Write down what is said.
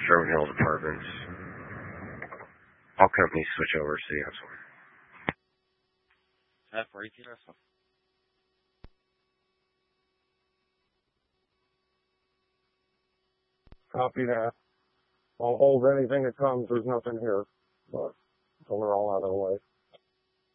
Sherman Hills Apartments. All companies switch over to the F1. F418 Copy that. I'll hold anything that comes. There's nothing here, but until they're all out of the way.